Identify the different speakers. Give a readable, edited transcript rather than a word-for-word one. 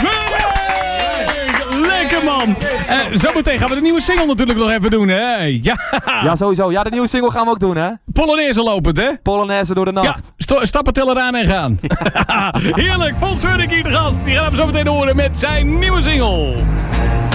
Speaker 1: Lekker man. Zometeen gaan we de nieuwe single natuurlijk nog even doen, hè?
Speaker 2: Ja, sowieso. Ja, de nieuwe single gaan we ook doen, hè?
Speaker 1: Polonaise lopend, hè?
Speaker 2: Polonaise door de nacht.
Speaker 1: Ja, stappenteller aan en gaan. Heerlijk, Fons Hurrik hier de gast. Die gaan we zo meteen horen met zijn nieuwe single.